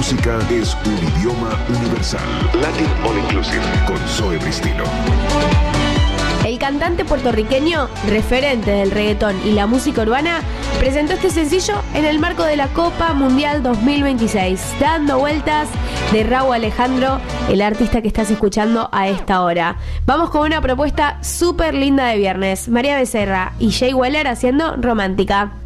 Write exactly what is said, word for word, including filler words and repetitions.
música es un idioma universal. Latin All Inclusive con Zoe Bristilo. El cantante puertorriqueño, referente del reggaetón y la música urbana, presentó este sencillo en el marco de la Copa Mundial dos mil veintiséis, Dando Vueltas, de Rauw Alejandro, el artista que estás escuchando a esta hora. Vamos con una propuesta súper linda de viernes. María Becerra y Jay Weller haciendo Romántica.